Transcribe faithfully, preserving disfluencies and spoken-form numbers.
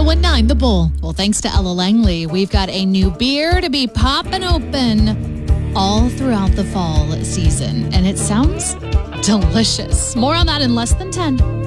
one nine The Bull. Well, thanks to Ella Langley, we've got a new beer to be popping open all throughout the fall season. And it sounds delicious. More on that in less than ten.